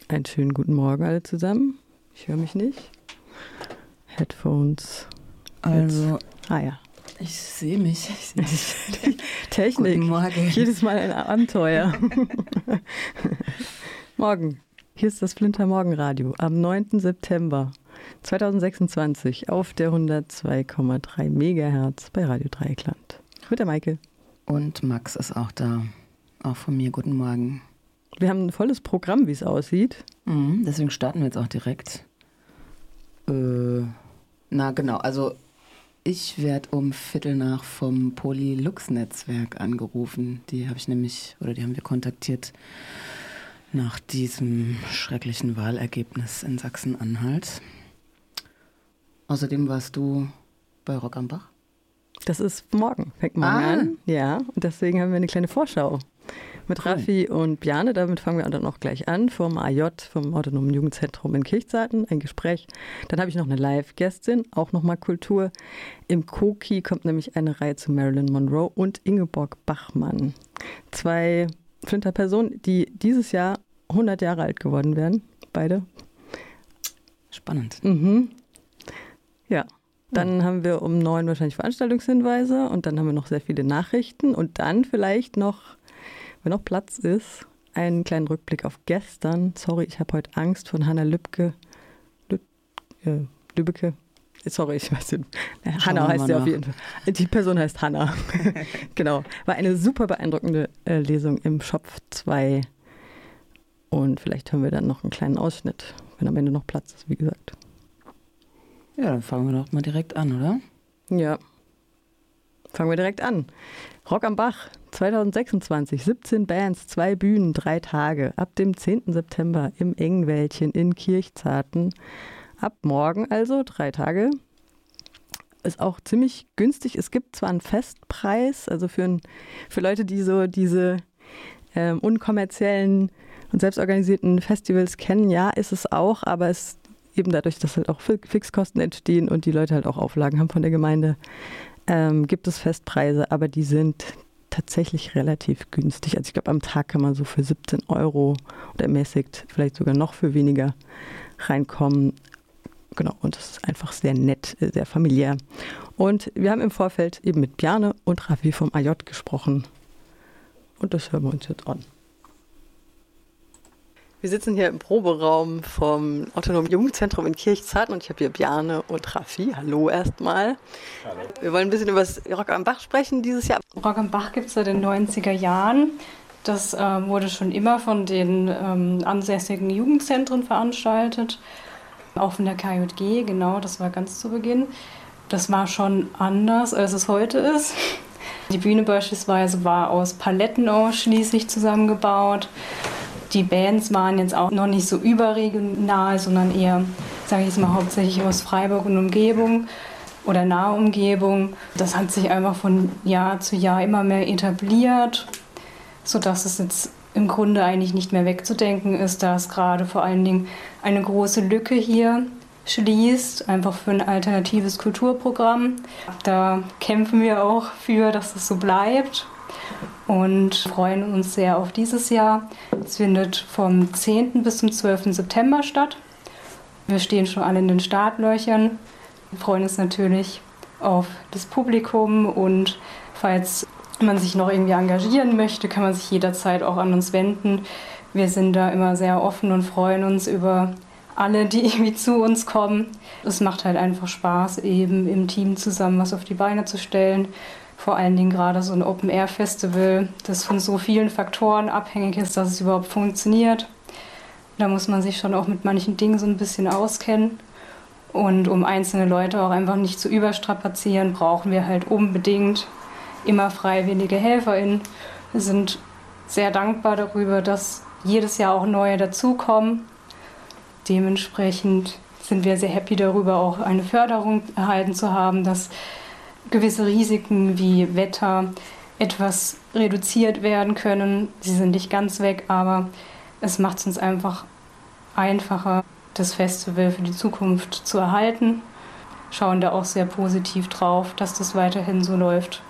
Einen schönen guten Morgen alle zusammen. Ich höre mich nicht. Headphones. Also, ja. Ich sehe mich. Technik. Guten Morgen. Jedes Mal ein Abenteuer. Morgen. Hier ist das Flinter Morgenradio am 9. September 2026 auf der 102,3 Megahertz bei Radio Dreieckland. Mit der Maike. Und Max ist auch da. Auch von mir. Guten Morgen. Wir haben ein volles Programm, wie es aussieht. Deswegen starten wir jetzt auch direkt. Genau. Also ich werde um 15:15 vom Polylux-Netzwerk angerufen. Die haben wir kontaktiert nach diesem schrecklichen Wahlergebnis in Sachsen-Anhalt. Außerdem warst du bei Rock am Bach? Das ist morgen, fängt morgen an. Ja, und deswegen haben wir eine kleine Vorschau mit Raffi und Bjarne. Damit fangen wir dann auch gleich an vom AJ, vom Autonomen Jugendzentrum in Kirchzarten, ein Gespräch. Dann habe ich noch eine Live-Gästin, auch nochmal Kultur. Im Koki kommt nämlich eine Reihe zu Marilyn Monroe und Ingeborg Bachmann. 2 Flinter-Personen, die dieses Jahr 100 Jahre alt geworden werden, beide. Spannend. Ja. Dann haben wir um 9 wahrscheinlich Veranstaltungshinweise und dann haben wir noch sehr viele Nachrichten und dann vielleicht noch, wenn noch Platz ist, einen kleinen Rückblick auf gestern. Sorry, ich habe heute Angst von Hanna Lübcke. Lübecke. Sorry, ich weiß nicht. Hanna heißt sie auf jeden Fall. Die Person heißt Hanna. Genau. War eine super beeindruckende Lesung im Schopf 2. Und vielleicht hören wir dann noch einen kleinen Ausschnitt, wenn am Ende noch Platz ist, wie gesagt. Ja, dann fangen wir doch mal direkt an, oder? Ja, fangen wir direkt an. Rock am Bach 2026, 17 Bands, 2 Bühnen, 3 Tage. Ab dem 10. September im Engwäldchen in Kirchzarten. Ab morgen also 3 Tage. Ist auch ziemlich günstig. Es gibt zwar einen Festpreis, also für Leute, die so diese unkommerziellen und selbstorganisierten Festivals kennen, ja, ist es auch, aber es eben dadurch, dass halt auch Fixkosten entstehen und die Leute halt auch Auflagen haben von der Gemeinde, gibt es Festpreise, aber die sind tatsächlich relativ günstig. Also ich glaube, am Tag kann man so für 17 € oder ermäßigt vielleicht sogar noch für weniger reinkommen. Genau, und es ist einfach sehr nett, sehr familiär. Und wir haben im Vorfeld eben mit Bjarne und Raffi vom AJ gesprochen. Und das hören wir uns jetzt an. Wir sitzen hier im Proberaum vom Autonomen Jugendzentrum in Kirchzarten und ich habe hier Bjarne und Raffi. Hallo erstmal. Hallo. Wir wollen ein bisschen über das Rock am Bach sprechen dieses Jahr. Rock am Bach gibt es seit den 90er Jahren. Das wurde schon immer von den ansässigen Jugendzentren veranstaltet. Auch von der KJG, genau, das war ganz zu Beginn. Das war schon anders, als es heute ist. Die Bühne beispielsweise war aus Paletten ausschließlich zusammengebaut. Die Bands waren jetzt auch noch nicht so überregional, sondern eher, sage ich jetzt mal, hauptsächlich aus Freiburg und Umgebung oder nahe Umgebung. Das hat sich einfach von Jahr zu Jahr immer mehr etabliert, sodass es jetzt im Grunde eigentlich nicht mehr wegzudenken ist, da es gerade vor allen Dingen eine große Lücke hier schließt, einfach für ein alternatives Kulturprogramm. Da kämpfen wir auch für, dass es so bleibt. Und freuen uns sehr auf dieses Jahr. Es findet vom 10. bis zum 12. September statt. Wir stehen schon alle in den Startlöchern. Wir freuen uns natürlich auf das Publikum und falls man sich noch irgendwie engagieren möchte, kann man sich jederzeit auch an uns wenden. Wir sind da immer sehr offen und freuen uns über alle, die irgendwie zu uns kommen. Es macht halt einfach Spaß, eben im Team zusammen was auf die Beine zu stellen. Vor allen Dingen gerade so ein Open-Air-Festival, das von so vielen Faktoren abhängig ist, dass es überhaupt funktioniert. Da muss man sich schon auch mit manchen Dingen so ein bisschen auskennen. Und um einzelne Leute auch einfach nicht zu überstrapazieren, brauchen wir halt unbedingt immer freiwillige HelferInnen. Wir sind sehr dankbar darüber, dass jedes Jahr auch neue dazukommen. Dementsprechend sind wir sehr happy darüber, auch eine Förderung erhalten zu haben, dass gewisse Risiken wie Wetter etwas reduziert werden können. Sie sind nicht ganz weg, aber es macht es uns einfach einfacher, das Festival für die Zukunft zu erhalten. Schauen da auch sehr positiv drauf, dass das weiterhin so läuft.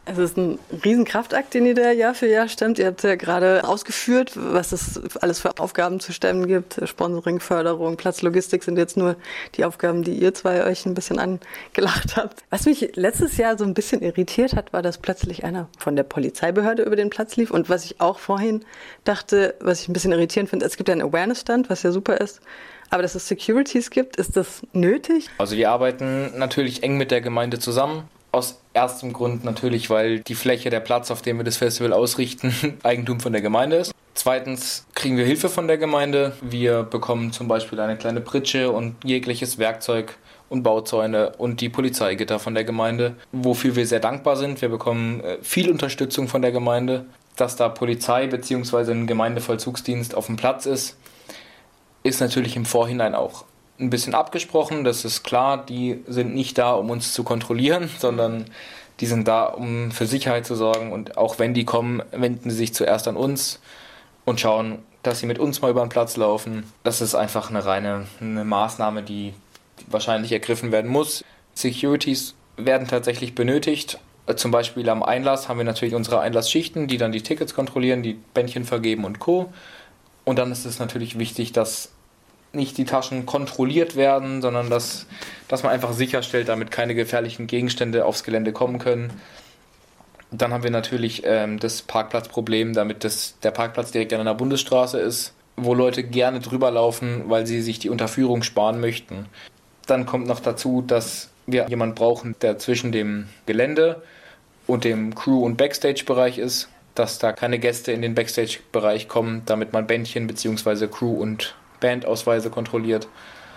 Es ist ein Riesenkraftakt, den ihr da Jahr für Jahr stemmt. Ihr habt ja gerade ausgeführt, was es alles für Aufgaben zu stemmen gibt. Sponsoring, Förderung, Platzlogistik sind jetzt nur die Aufgaben, die ihr zwei euch ein bisschen angelacht habt. Was mich letztes Jahr so ein bisschen irritiert hat, war, dass plötzlich einer von der Polizeibehörde über den Platz lief. Und was ich auch vorhin dachte, was ich ein bisschen irritierend finde, es gibt ja einen Awareness-Stand, was ja super ist. Aber dass es Securities gibt, ist das nötig? Also wir arbeiten natürlich eng mit der Gemeinde zusammen. Aus erstem Grund natürlich, weil die Fläche, der Platz, auf dem wir das Festival ausrichten, Eigentum von der Gemeinde ist. Zweitens kriegen wir Hilfe von der Gemeinde. Wir bekommen zum Beispiel eine kleine Pritsche und jegliches Werkzeug und Bauzäune und die Polizeigitter von der Gemeinde, wofür wir sehr dankbar sind. Wir bekommen viel Unterstützung von der Gemeinde. Dass da Polizei bzw. ein Gemeindevollzugsdienst auf dem Platz ist natürlich im Vorhinein auch ein bisschen abgesprochen, das ist klar, die sind nicht da, um uns zu kontrollieren, sondern die sind da, um für Sicherheit zu sorgen, und auch wenn die kommen, wenden sie sich zuerst an uns und schauen, dass sie mit uns mal über den Platz laufen. Das ist einfach eine Maßnahme, die wahrscheinlich ergriffen werden muss. Securities werden tatsächlich benötigt. Zum Beispiel am Einlass haben wir natürlich unsere Einlassschichten, die dann die Tickets kontrollieren, die Bändchen vergeben und Co. Und dann ist es natürlich wichtig, dass nicht die Taschen kontrolliert werden, sondern dass man einfach sicherstellt, damit keine gefährlichen Gegenstände aufs Gelände kommen können. Dann haben wir natürlich das Parkplatzproblem, damit der Parkplatz direkt an einer Bundesstraße ist, wo Leute gerne drüber laufen, weil sie sich die Unterführung sparen möchten. Dann kommt noch dazu, dass wir jemanden brauchen, der zwischen dem Gelände und dem Crew- und Backstage-Bereich ist, dass da keine Gäste in den Backstage-Bereich kommen, damit man Bändchen bzw. Crew- und Bandausweise kontrolliert.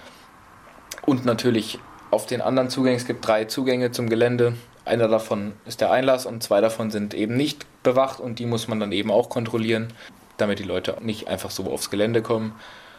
Und natürlich auf den anderen Zugängen, es gibt 3 Zugänge zum Gelände. Einer davon ist der Einlass und 2 davon sind eben nicht bewacht und die muss man dann eben auch kontrollieren, damit die Leute nicht einfach so aufs Gelände kommen.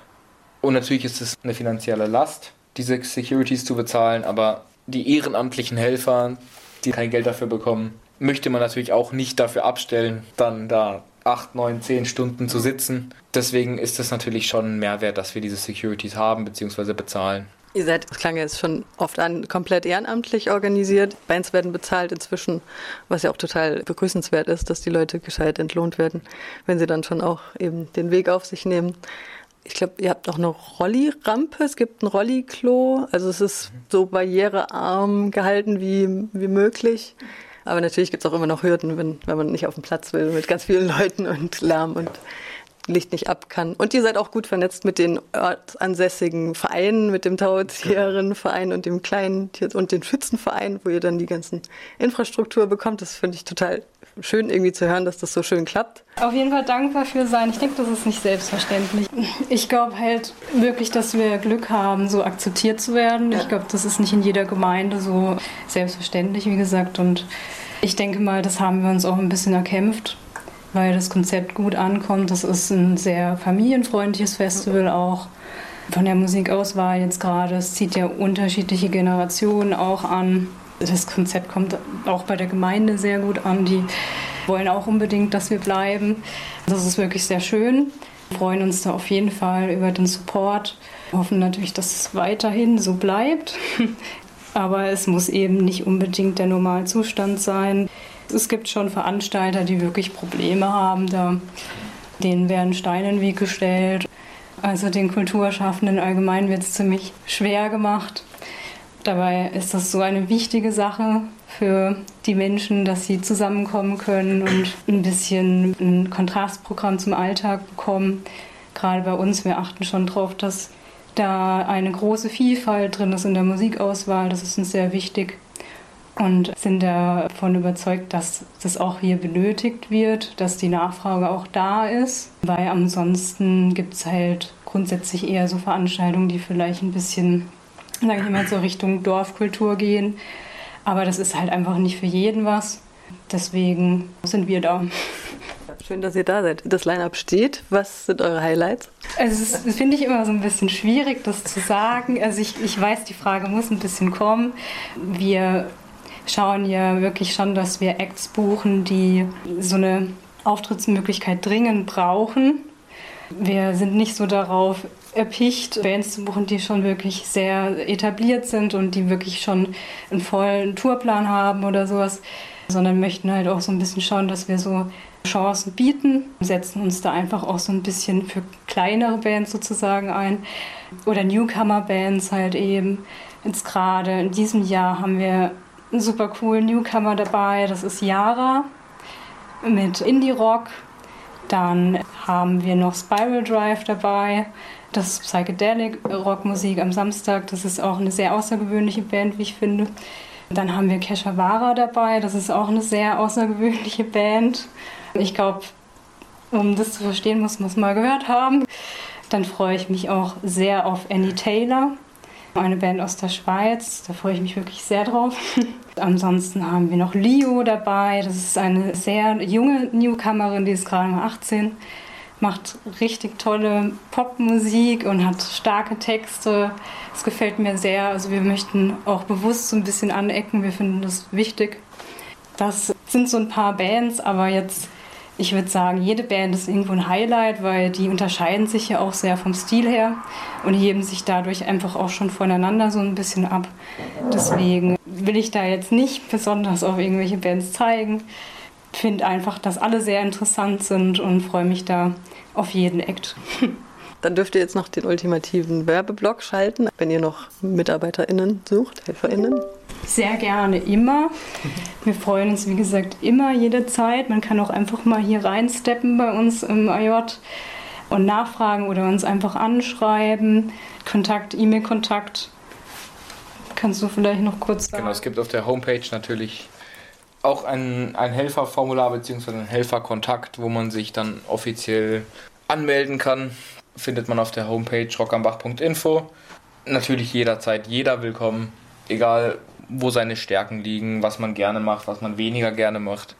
Und natürlich ist es eine finanzielle Last, diese Securities zu bezahlen, aber die ehrenamtlichen Helfer, die kein Geld dafür bekommen, möchte man natürlich auch nicht dafür abstellen, dann da 8, 9, 10 Stunden zu sitzen. Deswegen ist es natürlich schon ein Mehrwert, dass wir diese Securities haben bzw. bezahlen. Ihr seid, das klang jetzt schon oft an, komplett ehrenamtlich organisiert. Bands werden bezahlt inzwischen, was ja auch total begrüßenswert ist, dass die Leute gescheit entlohnt werden, wenn sie dann schon auch eben den Weg auf sich nehmen. Ich glaube, ihr habt auch eine Rolli-Rampe, es gibt ein Rolli-Klo, also es ist so barrierearm gehalten wie möglich. Aber natürlich gibt es auch immer noch Hürden, wenn man nicht auf den Platz will, mit ganz vielen Leuten und Lärm und Licht nicht ab kann. Und ihr seid auch gut vernetzt mit den ortsansässigen Vereinen, mit dem Tauzieherinnenverein und dem kleinen und den Schützenverein, wo ihr dann die ganzen Infrastruktur bekommt. Das finde ich total schön irgendwie zu hören, dass das so schön klappt. Auf jeden Fall dankbar für sein. Ich denke, das ist nicht selbstverständlich. Ich glaube halt wirklich, dass wir Glück haben, so akzeptiert zu werden. Ich glaube, das ist nicht in jeder Gemeinde so selbstverständlich, wie gesagt. Und ich denke mal, das haben wir uns auch ein bisschen erkämpft, weil das Konzept gut ankommt. Das ist ein sehr familienfreundliches Festival auch. Von der Musikauswahl jetzt gerade. Es zieht ja unterschiedliche Generationen auch an. Das Konzept kommt auch bei der Gemeinde sehr gut an. Die wollen auch unbedingt, dass wir bleiben. Das ist wirklich sehr schön. Wir freuen uns da auf jeden Fall über den Support. Wir hoffen natürlich, dass es weiterhin so bleibt. Aber es muss eben nicht unbedingt der Normalzustand sein. Es gibt schon Veranstalter, die wirklich Probleme haben. Denen werden Steine in den Weg gestellt. Also den Kulturschaffenden allgemein wird es ziemlich schwer gemacht. Dabei ist das so eine wichtige Sache für die Menschen, dass sie zusammenkommen können und ein bisschen ein Kontrastprogramm zum Alltag bekommen. Gerade bei uns, wir achten schon darauf, dass da eine große Vielfalt drin ist in der Musikauswahl. Das ist uns sehr wichtig. Und sind davon überzeugt, dass das auch hier benötigt wird, dass die Nachfrage auch da ist. Weil ansonsten gibt es halt grundsätzlich eher so Veranstaltungen, die vielleicht ein bisschen, sage ich mal, so Richtung Dorfkultur gehen. Aber das ist halt einfach nicht für jeden was. Deswegen sind wir da. Schön, dass ihr da seid. Das Line-Up steht. Was sind eure Highlights? Also das finde ich immer so ein bisschen schwierig, das zu sagen. Also ich weiß, die Frage muss ein bisschen kommen. Wir schauen ja wirklich schon, dass wir Acts buchen, die so eine Auftrittsmöglichkeit dringend brauchen. Wir sind nicht so darauf erpicht, Bands zu buchen, die schon wirklich sehr etabliert sind und die wirklich schon einen vollen Tourplan haben oder sowas. sondern möchten halt auch so ein bisschen schauen, dass wir so Chancen bieten, setzen uns da einfach auch so ein bisschen für kleinere Bands sozusagen ein oder Newcomer-Bands halt eben. Jetzt gerade in diesem Jahr haben wir einen super coolen Newcomer dabei, das ist Yara mit Indie-Rock. Dann haben wir noch Spiral Drive dabei, das ist Psychedelic-Rockmusik am Samstag, das ist auch eine sehr außergewöhnliche Band, wie ich finde. Dann haben wir Keshavara dabei, das ist auch eine sehr außergewöhnliche Band. Ich glaube, um das zu verstehen, muss man es mal gehört haben. Dann freue ich mich auch sehr auf Annie Taylor, eine Band aus der Schweiz. Da freue ich mich wirklich sehr drauf. Ansonsten haben wir noch Leo dabei. Das ist eine sehr junge Newcomerin, die ist gerade mal 18. Macht richtig tolle Popmusik und hat starke Texte. Das gefällt mir sehr. Also wir möchten auch bewusst so ein bisschen anecken. Wir finden das wichtig. Das sind so ein paar Bands, aber jetzt, ich würde sagen, jede Band ist irgendwo ein Highlight, weil die unterscheiden sich ja auch sehr vom Stil her und heben sich dadurch einfach auch schon voneinander so ein bisschen ab. Deswegen will ich da jetzt nicht besonders auf irgendwelche Bands zeigen. Finde einfach, dass alle sehr interessant sind und freue mich da auf jeden Act. Dann dürft ihr jetzt noch den ultimativen Werbeblock schalten, wenn ihr noch MitarbeiterInnen sucht, HelferInnen. Sehr gerne, immer. Wir freuen uns, wie gesagt, immer, jederzeit. Man kann auch einfach mal hier reinsteppen bei uns im AJ und nachfragen oder uns einfach anschreiben. Kontakt, E-Mail-Kontakt. Kannst du vielleicht noch kurz sagen? Genau, es gibt auf der Homepage natürlich auch ein Helferformular bzw. ein Helferkontakt, wo man sich dann offiziell anmelden kann. Findet man auf der Homepage rockambach.info. Natürlich jederzeit jeder willkommen, egal wo seine Stärken liegen, was man gerne macht, was man weniger gerne macht.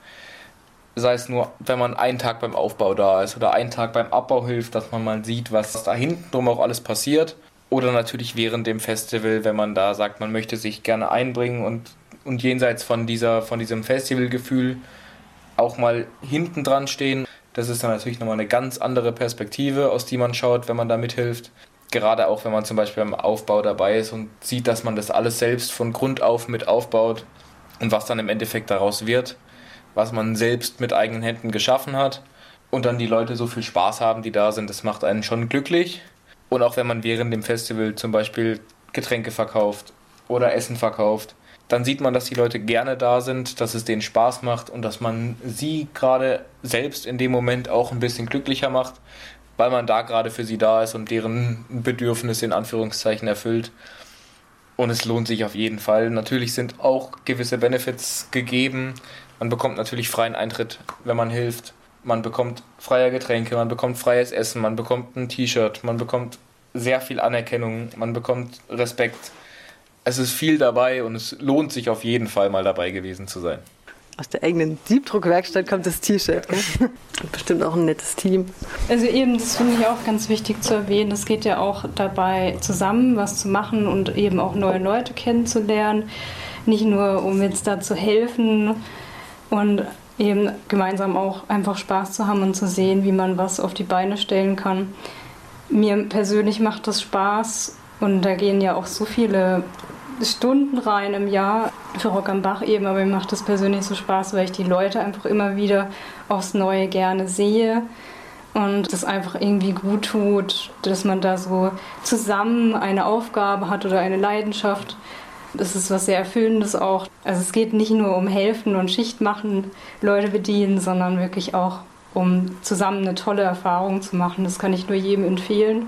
Sei es nur, wenn man einen Tag beim Aufbau da ist oder einen Tag beim Abbau hilft, dass man mal sieht, was da hinten drum auch alles passiert. Oder natürlich während dem Festival, wenn man da sagt, man möchte sich gerne einbringen und jenseits von diesem Festivalgefühl auch mal hinten dran stehen. Das ist dann natürlich nochmal eine ganz andere Perspektive, aus die man schaut, wenn man da mithilft. Gerade auch, wenn man zum Beispiel beim Aufbau dabei ist und sieht, dass man das alles selbst von Grund auf mit aufbaut und was dann im Endeffekt daraus wird, was man selbst mit eigenen Händen geschaffen hat und dann die Leute so viel Spaß haben, die da sind, das macht einen schon glücklich. Und auch wenn man während dem Festival zum Beispiel Getränke verkauft oder Essen verkauft, dann sieht man, dass die Leute gerne da sind, dass es denen Spaß macht und dass man sie gerade selbst in dem Moment auch ein bisschen glücklicher macht, weil man da gerade für sie da ist und deren Bedürfnisse in Anführungszeichen erfüllt. Und es lohnt sich auf jeden Fall. Natürlich sind auch gewisse Benefits gegeben. Man bekommt natürlich freien Eintritt, wenn man hilft. Man bekommt freie Getränke, man bekommt freies Essen, man bekommt ein T-Shirt, man bekommt sehr viel Anerkennung, man bekommt Respekt. Es ist viel dabei und es lohnt sich auf jeden Fall mal dabei gewesen zu sein. Aus der eigenen Siebdruckwerkstatt kommt das T-Shirt. Bestimmt auch ein nettes Team. Also eben, das finde ich auch ganz wichtig zu erwähnen. Es geht ja auch dabei, zusammen was zu machen und eben auch neue Leute kennenzulernen. Nicht nur, um jetzt da zu helfen und eben gemeinsam auch einfach Spaß zu haben und zu sehen, wie man was auf die Beine stellen kann. Mir persönlich macht das Spaß und da gehen ja auch so viele Stunden rein im Jahr für Rock am Bach eben, aber mir macht das persönlich so Spaß, weil ich die Leute einfach immer wieder aufs Neue gerne sehe und das einfach irgendwie gut tut, dass man da so zusammen eine Aufgabe hat oder eine Leidenschaft. Das ist was sehr Erfüllendes auch. Also es geht nicht nur um Helfen und Schicht machen, Leute bedienen, sondern wirklich auch um zusammen eine tolle Erfahrung zu machen. Das kann ich nur jedem empfehlen.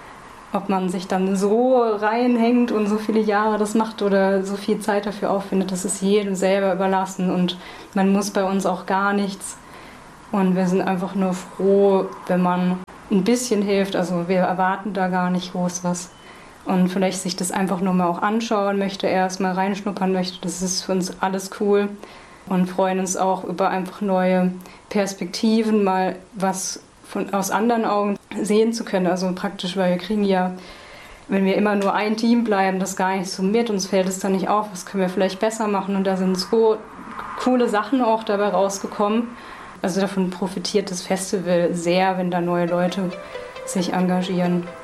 Ob man sich dann so reinhängt und so viele Jahre das macht oder so viel Zeit dafür auffindet, das ist jedem selber überlassen und man muss bei uns auch gar nichts. Und wir sind einfach nur froh, wenn man ein bisschen hilft. Also wir erwarten da gar nicht groß was. Und vielleicht sich das einfach nur mal auch anschauen möchte, erst mal reinschnuppern möchte. Das ist für uns alles cool und freuen uns auch über einfach neue Perspektiven, mal was aus anderen Augen sehen zu können. Also praktisch, weil wir kriegen ja, wenn wir immer nur ein Team bleiben, das gar nicht so mit, uns fällt es dann nicht auf, was können wir vielleicht besser machen. Und da sind so coole Sachen auch dabei rausgekommen. Also davon profitiert das Festival sehr, wenn da neue Leute sich engagieren.